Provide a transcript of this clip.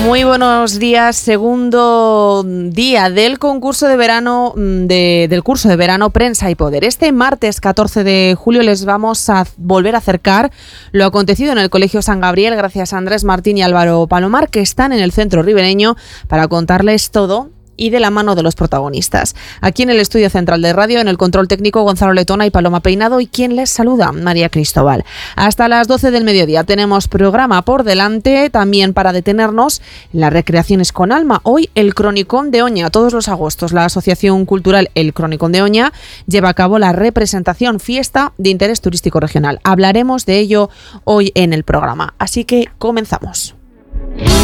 Muy buenos días. Segundo día del concurso de verano, del curso de verano Prensa y Poder. Este martes 14 de julio les vamos a volver a acercar lo acontecido en el Colegio San Gabriel gracias a Andrés Martín y Álvaro Palomar, que están en el centro ribereño para contarles todo y de la mano de los protagonistas. Aquí en el estudio central de radio, en el control técnico, Gonzalo Letona y Paloma Peinado, y quien les saluda, María Cristóbal. Hasta las 12 del mediodía tenemos programa por delante, también para detenernos en las recreaciones con alma. Hoy el Cronicón de Oña. Todos los agostos la Asociación Cultural El Cronicón de Oña lleva a cabo la representación Fiesta de Interés Turístico Regional. Hablaremos de ello hoy en el programa, así que comenzamos.